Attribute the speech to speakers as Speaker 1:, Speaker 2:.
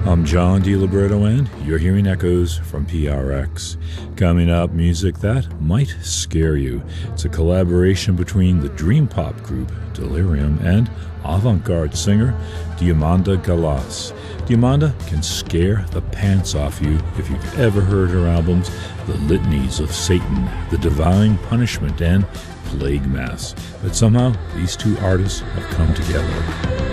Speaker 1: I'm John DiLibretto, and you're hearing echoes from PRX. Coming up, music that might scare you. It's a collaboration between the dream pop group Delirium and avant-garde singer Diamanda Galas. Diamanda can scare the pants off you if you've ever heard her albums The Litanies of Satan, The Divine Punishment, and Plague Mass. But somehow, these two artists have come together.